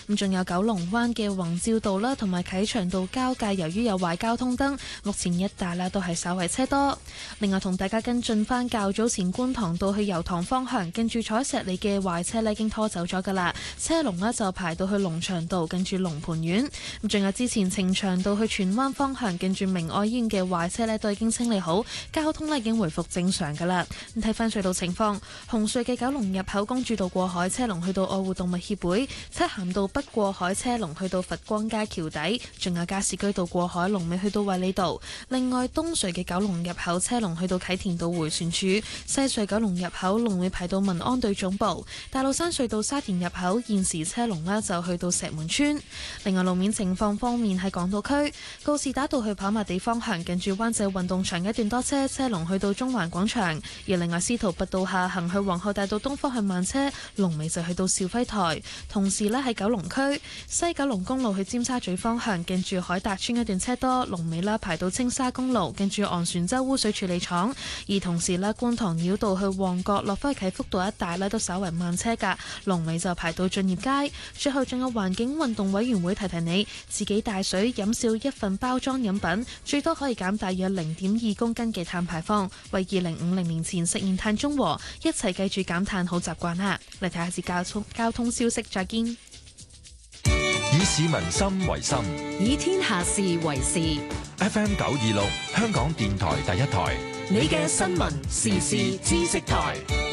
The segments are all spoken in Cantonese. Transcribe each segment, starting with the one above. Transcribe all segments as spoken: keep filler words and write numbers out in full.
咁仲有九龍灣嘅宏照道啦，同埋啟祥道交界，由於有壞交通燈，目前一帶啦都係稍為車多。另外同大家跟進翻較早前觀塘道去油塘方向，跟住彩石里嘅壞車呢已經拖走咗噶啦，車龍呢就排到去龍翔道，跟住龍蟠苑。咁仲有之前呈祥道去荃灣方向，跟住明愛醫院嘅壞車呢都已經清理好，交通呢已經回復正常噶啦。咁睇翻隧道情況，紅隧嘅九龍入口公主道過海車龍去到愛護動物協會，漆咸道北過海車龍去到佛光街橋底，仲有加士居道過海龍尾去到衛理道。另外東隧嘅九龍入口車龍去到啟田道迴旋處，西隧九龍入口龍尾排到民安隊總部。大老山隧道沙田入口現時車龍呢就去到石門村。另外路面情況方面，喺港島區告士打道去跑馬地方向，近住灣仔運動場一段多車，車龍去到中環廣場。而另外司徒拔道下行去皇后大道東方向慢車，龍尾就去到肇輝台。同時呢喺九龍區西九龍公路去尖沙咀方向，近住海達邨一段車多，龍尾啦排到青沙公路，近住昂船洲污水處理廠。而同時呢觀塘繞道去旺角落返啟福道一帶呢都稍為慢車㗎，龍尾就排到駿業街。最後仲有環境運動委員會提提你，自己帶水飲少一份包裝飲品，最多可以減大約零點二公斤嘅碳排放，為二零五零年前實現碳中和。一齊記住減碳好習慣啦！嚟睇下次交通交通消息，再見。 以市民心為心， 以天下事為事。 F M 九二六，香港電台第一台， 你嘅新聞時事知識台。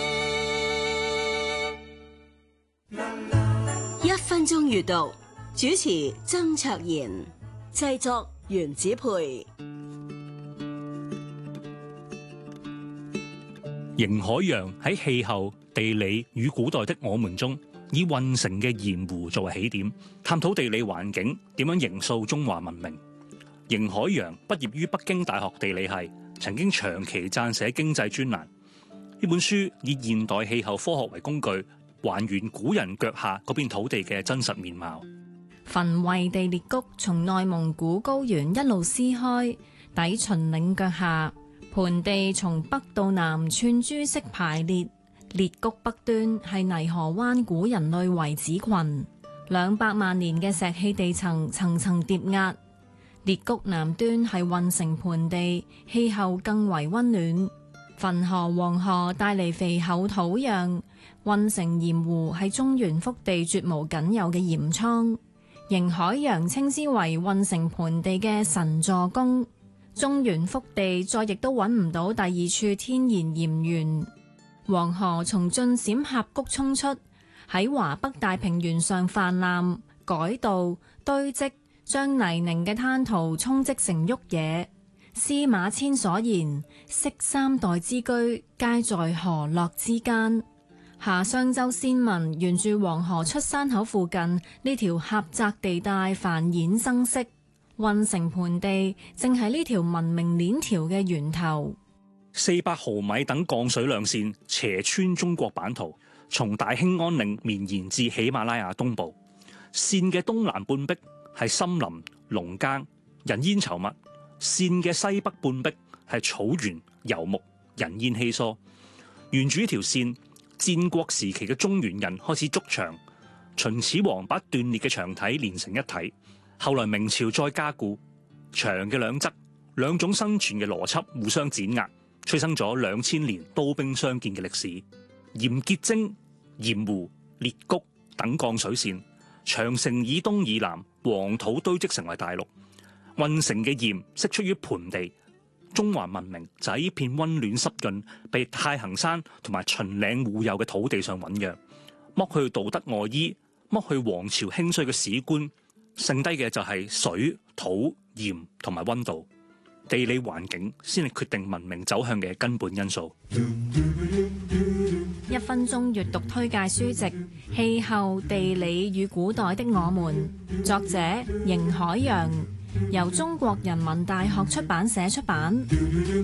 一分鐘閱讀，主持曾卓賢，製作原子培。 邢海洋喺氣候、地理與古代的我們中，以運城嘅鹽湖作為起點，探討地理環境點樣形塑中華文明。邢海洋畢業於北京大學地理系，曾經長期撰寫經濟專欄。呢本書以現代氣候科學為工具，還原古人腳下嗰片土地嘅真實面貌。 焚圍地裂谷從內蒙古高原一路撕開，抵秦嶺腳下。盆地從北到南串珠式排列，裂谷北端係泥河灣古人類遺址群，兩百萬年嘅石器地層層層疊壓。裂谷南端係運城盆地，氣候更為溫暖。汾河、黃河帶嚟肥厚土壤，運城鹽湖係中原腹地絕無僅有嘅鹽倉。邢海洋稱之為運城盆地嘅神助攻。中原腹地再亦都揾唔到第二處天然鹽源。黃河從晉陝峽谷衝出，喺華北大平原上泛濫、改道、堆積，將泥濘嘅灘塗沖積成沃野。司馬遷所言，昔三代之居，皆在河洛之間。夏商周先民沿住黃河出山口附近呢條狹窄地帶繁衍生息。運城盆地正係呢條文明鏈條嘅源頭。 四百毫米等降水量線斜穿中國版圖，從大興安嶺綿延至喜馬拉雅東部。線嘅東南半壁係森林、農耕、人煙稠密；線嘅西北半壁係草原、游牧、人煙稀疏。沿住呢條線，戰國時期嘅中原人開始築牆，秦始皇把斷裂嘅牆體連成一體。後來明朝再加固，牆嘅兩側兩種生存嘅邏輯互相碾壓，催生咗兩千年刀兵相見嘅歷史。鹽結晶、鹽湖、裂谷等降水線，長城以東以南黃土堆積成為大陸。運城嘅鹽釋出於盆地，中華文明就喺呢片溫暖濕潤、被太行山同埋秦嶺護佑嘅土地上醞釀。剝去道德外衣，剝去皇朝興衰嘅史觀，剩低嘅就係水、土、鹽同埋溫度。地理環境先係決定文明走向嘅根本因素。 一分鐘閱讀推介書籍《氣候、地理與古代的我們》，作者邢海洋，由中國人民大學出版社出版。